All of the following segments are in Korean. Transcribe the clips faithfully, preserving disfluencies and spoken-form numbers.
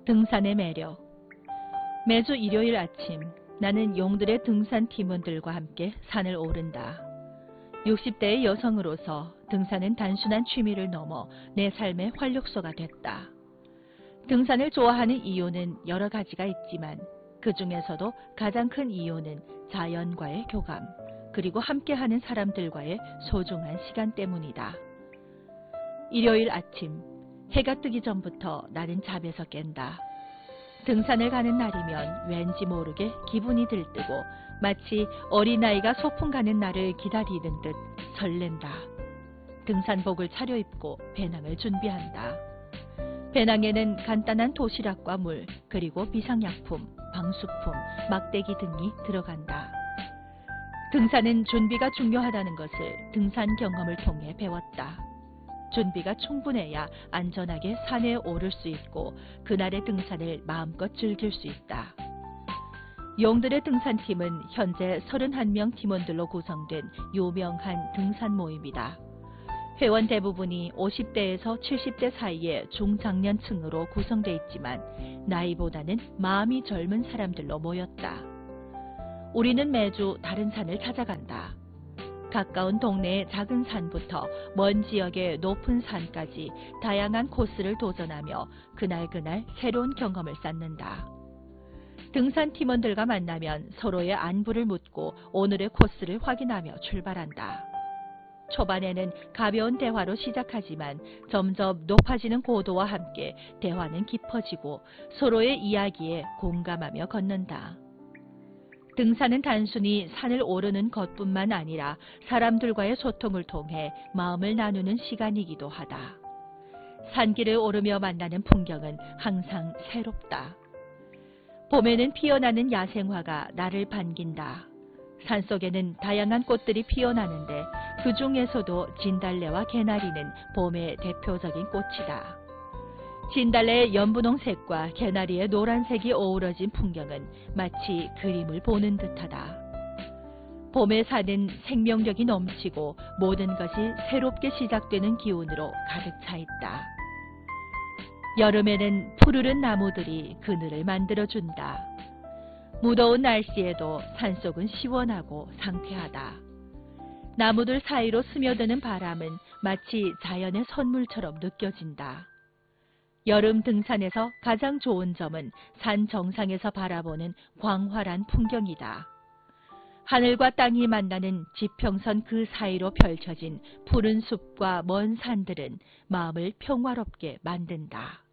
등산의 매력. 매주 일요일 아침 나는 용들의 등산 팀원들과 함께 산을 오른다. 육십 대의 여성으로서 등산은 단순한 취미를 넘어 내 삶의 활력소가 됐다. 등산을 좋아하는 이유는 여러 가지가 있지만 그 중에서도 가장 큰 이유는 자연과의 교감, 그리고 함께하는 사람들과의 소중한 시간 때문이다. 일요일 아침, 해가 뜨기 전부터 나는 잠에서 깬다. 등산을 가는 날이면 왠지 모르게 기분이 들뜨고 마치 어린아이가 소풍 가는 날을 기다리는 듯 설렌다. 등산복을 차려입고 배낭을 준비한다. 배낭에는 간단한 도시락과 물, 그리고 비상약품, 방수품, 막대기 등이 들어간다. 등산은 준비가 중요하다는 것을 등산 경험을 통해 배웠다. 준비가 충분해야 안전하게 산에 오를 수 있고 그날의 등산을 마음껏 즐길 수 있다. 용들의 등산팀은 현재 서른한 명 팀원들로 구성된 유명한 등산 모임이다. 회원 대부분이 오십 대에서 칠십 대 사이의 중장년층으로 구성돼 있지만 나이보다는 마음이 젊은 사람들로 모였다. 우리는 매주 다른 산을 찾아간다. 가까운 동네의 작은 산부터 먼 지역의 높은 산까지 다양한 코스를 도전하며 그날그날 새로운 경험을 쌓는다. 등산 팀원들과 만나면 서로의 안부를 묻고 오늘의 코스를 확인하며 출발한다. 초반에는 가벼운 대화로 시작하지만 점점 높아지는 고도와 함께 대화는 깊어지고 서로의 이야기에 공감하며 걷는다. 등산은 단순히 산을 오르는 것뿐만 아니라 사람들과의 소통을 통해 마음을 나누는 시간이기도 하다. 산길을 오르며 만나는 풍경은 항상 새롭다. 봄에는 피어나는 야생화가 나를 반긴다. 산속에는 다양한 꽃들이 피어나는데 그 중에서도 진달래와 개나리는 봄의 대표적인 꽃이다. 진달래의 연분홍색과 개나리의 노란색이 어우러진 풍경은 마치 그림을 보는 듯하다. 봄의 산은 생명력이 넘치고 모든 것이 새롭게 시작되는 기운으로 가득 차 있다. 여름에는 푸르른 나무들이 그늘을 만들어준다. 무더운 날씨에도 산속은 시원하고 상쾌하다. 나무들 사이로 스며드는 바람은 마치 자연의 선물처럼 느껴진다. 여름 등산에서 가장 좋은 점은 산 정상에서 바라보는 광활한 풍경이다. 하늘과 땅이 만나는 지평선 그 사이로 펼쳐진 푸른 숲과 먼 산들은 마음을 평화롭게 만든다.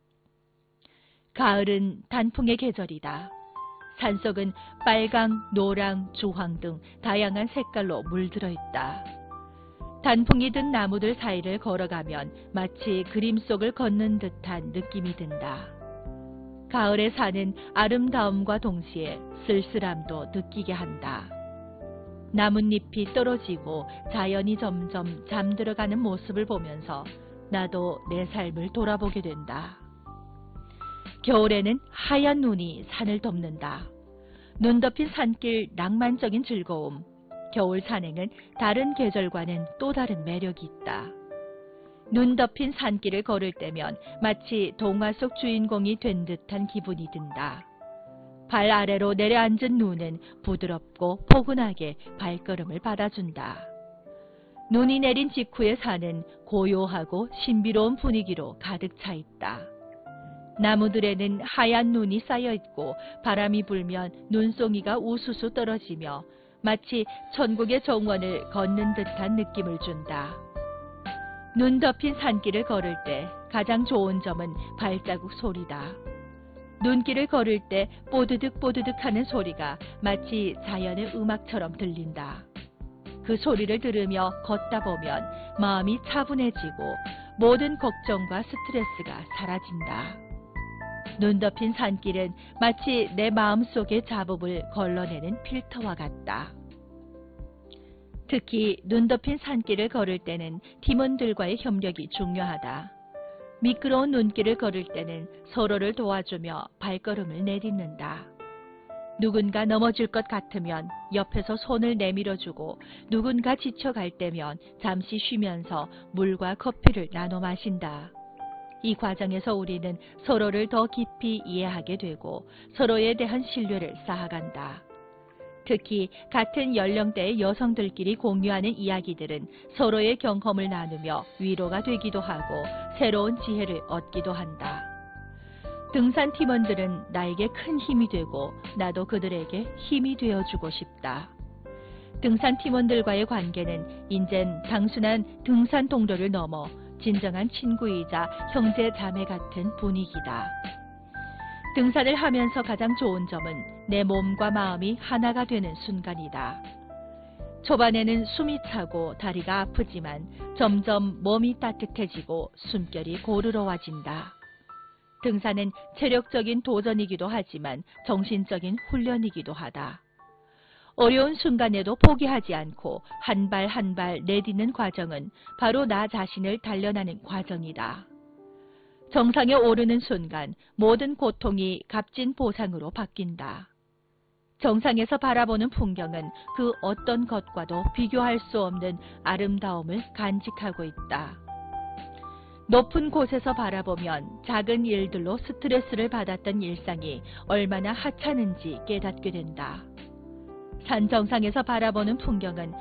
가을은 단풍의 계절이다. 산속은 빨강, 노랑, 주황 등 다양한 색깔로 물들어 있다. 단풍이 든 나무들 사이를 걸어가면 마치 그림 속을 걷는 듯한 느낌이 든다. 가을의 산은 아름다움과 동시에 쓸쓸함도 느끼게 한다. 나뭇잎이 떨어지고 자연이 점점 잠들어가는 모습을 보면서 나도 내 삶을 돌아보게 된다. 겨울에는 하얀 눈이 산을 덮는다. 눈 덮인 산길 낭만적인 즐거움. 겨울 산행은 다른 계절과는 또 다른 매력이 있다. 눈 덮인 산길을 걸을 때면 마치 동화 속 주인공이 된 듯한 기분이 든다. 발 아래로 내려앉은 눈은 부드럽고 포근하게 발걸음을 받아준다. 눈이 내린 직후의 산은 고요하고 신비로운 분위기로 가득 차 있다. 나무들에는 하얀 눈이 쌓여 있고 바람이 불면 눈송이가 우수수 떨어지며 마치 천국의 정원을 걷는 듯한 느낌을 준다. 눈 덮인 산길을 걸을 때 가장 좋은 점은 발자국 소리다. 눈길을 걸을 때 뽀드득 뽀드득 하는 소리가 마치 자연의 음악처럼 들린다. 그 소리를 들으며 걷다 보면 마음이 차분해지고 모든 걱정과 스트레스가 사라진다. 눈 덮인 산길은 마치 내 마음속의 자복을 걸러내는 필터와 같다. 특히 눈 덮인 산길을 걸을 때는 팀원들과의 협력이 중요하다. 미끄러운 눈길을 걸을 때는 서로를 도와주며 발걸음을 내딛는다. 누군가 넘어질 것 같으면 옆에서 손을 내밀어주고 누군가 지쳐갈 때면 잠시 쉬면서 물과 커피를 나눠 마신다. 이 과정에서 우리는 서로를 더 깊이 이해하게 되고 서로에 대한 신뢰를 쌓아간다. 특히 같은 연령대의 여성들끼리 공유하는 이야기들은 서로의 경험을 나누며 위로가 되기도 하고 새로운 지혜를 얻기도 한다. 등산 팀원들은 나에게 큰 힘이 되고 나도 그들에게 힘이 되어주고 싶다. 등산 팀원들과의 관계는 이젠 단순한 등산 동료를 넘어 진정한 친구이자 형제 자매 같은 분위기다. 등산을 하면서 가장 좋은 점은 내 몸과 마음이 하나가 되는 순간이다. 초반에는 숨이 차고 다리가 아프지만 점점 몸이 따뜻해지고 숨결이 고르러워진다. 등산은 체력적인 도전이기도 하지만 정신적인 훈련이기도 하다. 어려운 순간에도 포기하지 않고 한 발 한 발 내딛는 과정은 바로 나 자신을 단련하는 과정이다. 정상에 오르는 순간 모든 고통이 값진 보상으로 바뀐다. 정상에서 바라보는 풍경은 그 어떤 것과도 비교할 수 없는 아름다움을 간직하고 있다. 높은 곳에서 바라보면 작은 일들로 스트레스를 받았던 일상이 얼마나 하찮은지 깨닫게 된다. 산 정상에서 바라보는 풍경은